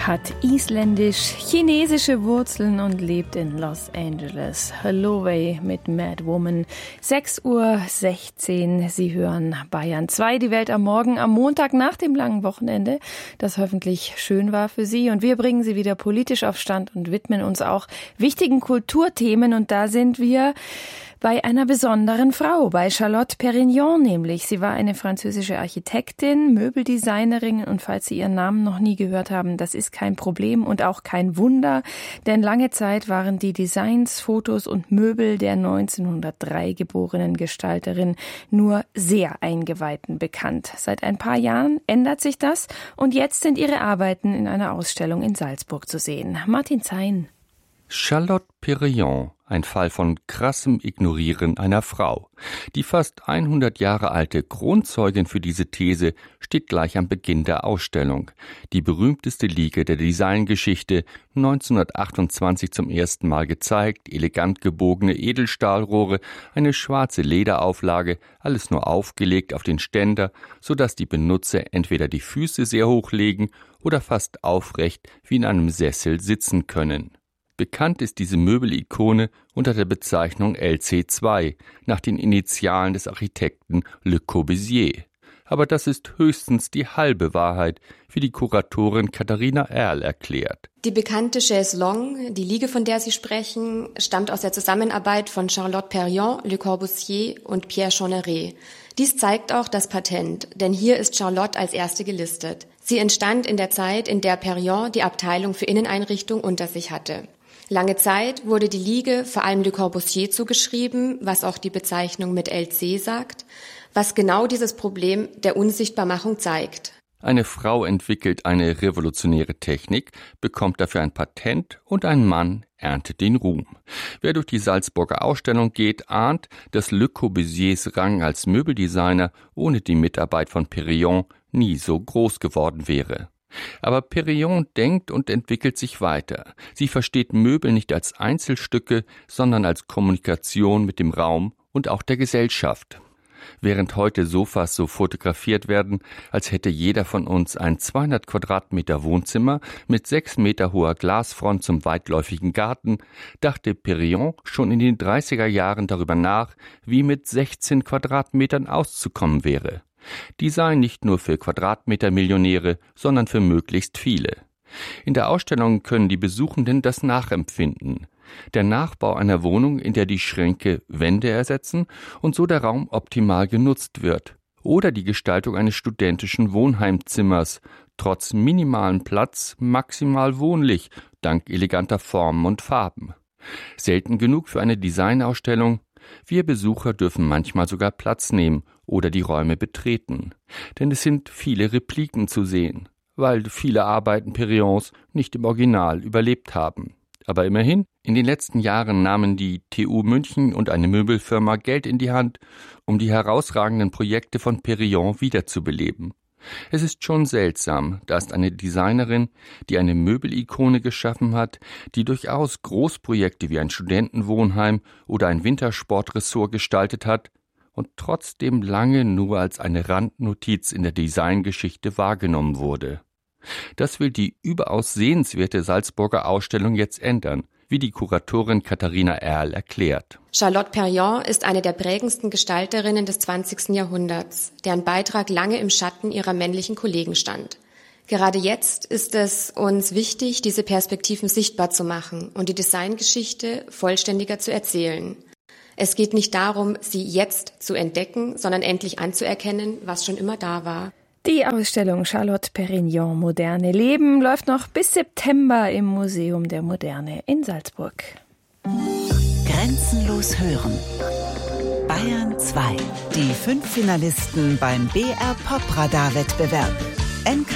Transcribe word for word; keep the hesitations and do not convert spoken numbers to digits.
hat isländisch-chinesische Wurzeln und lebt in Los Angeles. Holloway mit Mad Woman. sechs Uhr sechzehn. Sie hören Bayern zwei, die Welt am Morgen, am Montag nach dem langen Wochenende, das hoffentlich schön war für Sie. Und wir bringen Sie wieder politisch auf Stand und widmen uns auch wichtigen Kulturthemen. Und da sind wir bei einer besonderen Frau, bei Charlotte Perignon nämlich. Sie war eine französische Architektin, Möbeldesignerin und falls Sie ihren Namen noch nie gehört haben, das ist kein Problem und auch kein Wunder, denn lange Zeit waren die Designs, Fotos und Möbel der neunzehnhundertdrei geborenen Gestalterin nur sehr Eingeweihten bekannt. Seit ein paar Jahren ändert sich das und jetzt sind ihre Arbeiten in einer Ausstellung in Salzburg zu sehen. Martin Zein. Charlotte Perignon, ein Fall von krassem Ignorieren einer Frau. Die fast hundert Jahre alte Kronzeugin für diese These steht gleich am Beginn der Ausstellung. Die berühmteste Liege der Designgeschichte, neunzehnhundertachtundzwanzig zum ersten Mal gezeigt, elegant gebogene Edelstahlrohre, eine schwarze Lederauflage, alles nur aufgelegt auf den Ständer, sodass die Benutzer entweder die Füße sehr hoch legen oder fast aufrecht wie in einem Sessel sitzen können. Bekannt ist diese Möbelikone unter der Bezeichnung L C zwei, nach den Initialen des Architekten Le Corbusier. Aber das ist höchstens die halbe Wahrheit, wie die Kuratorin Katharina Erl erklärt. Die bekannte Chaise Longue, die Liege, von der Sie sprechen, stammt aus der Zusammenarbeit von Charlotte Perignon, Le Corbusier und Pierre Choneret. Dies zeigt auch das Patent, denn hier ist Charlotte als erste gelistet. Sie entstand in der Zeit, in der Perignon die Abteilung für Inneneinrichtung unter sich hatte. Lange Zeit wurde die Liege vor allem Le Corbusier zugeschrieben, was auch die Bezeichnung mit L C sagt, was genau dieses Problem der Unsichtbarmachung zeigt. Eine Frau entwickelt eine revolutionäre Technik, bekommt dafür ein Patent und ein Mann erntet den Ruhm. Wer durch die Salzburger Ausstellung geht, ahnt, dass Le Corbusiers Rang als Möbeldesigner ohne die Mitarbeit von Perignon nie so groß geworden wäre. Aber Perignon denkt und entwickelt sich weiter. Sie versteht Möbel nicht als Einzelstücke, sondern als Kommunikation mit dem Raum und auch der Gesellschaft. Während heute Sofas so fotografiert werden, als hätte jeder von uns ein zweihundert Quadratmeter Wohnzimmer mit sechs Meter hoher Glasfront zum weitläufigen Garten, dachte Perignon schon in den dreißiger Jahren darüber nach, wie mit sechzehn Quadratmetern auszukommen wäre. Design nicht nur für Quadratmeter-Millionäre, sondern für möglichst viele. In der Ausstellung können die Besuchenden das nachempfinden. Der Nachbau einer Wohnung, in der die Schränke Wände ersetzen und so der Raum optimal genutzt wird. Oder die Gestaltung eines studentischen Wohnheimzimmers, trotz minimalen Platz maximal wohnlich, dank eleganter Formen und Farben. Selten genug für eine Designausstellung. Wir Besucher dürfen manchmal sogar Platz nehmen oder die Räume betreten. Denn es sind viele Repliken zu sehen, weil viele Arbeiten Perignons nicht im Original überlebt haben. Aber immerhin, in den letzten Jahren nahmen die T U München und eine Möbelfirma Geld in die Hand, um die herausragenden Projekte von Perignon wiederzubeleben. Es ist schon seltsam, dass eine Designerin, die eine Möbelikone geschaffen hat, die durchaus Großprojekte wie ein Studentenwohnheim oder ein Wintersportressort gestaltet hat und trotzdem lange nur als eine Randnotiz in der Designgeschichte wahrgenommen wurde. Das will die überaus sehenswerte Salzburger Ausstellung jetzt ändern, wie die Kuratorin Katharina Erl erklärt. Charlotte Perignon ist eine der prägendsten Gestalterinnen des zwanzigsten Jahrhunderts, deren Beitrag lange im Schatten ihrer männlichen Kollegen stand. Gerade jetzt ist es uns wichtig, diese Perspektiven sichtbar zu machen und die Designgeschichte vollständiger zu erzählen. Es geht nicht darum, sie jetzt zu entdecken, sondern endlich anzuerkennen, was schon immer da war. Die Ausstellung Charlotte Perignon Moderne Leben läuft noch bis September im Museum der Moderne in Salzburg. Grenzenlos hören. Bayern zwei. Die fünf Finalisten beim B R Pop Radar Wettbewerb. N K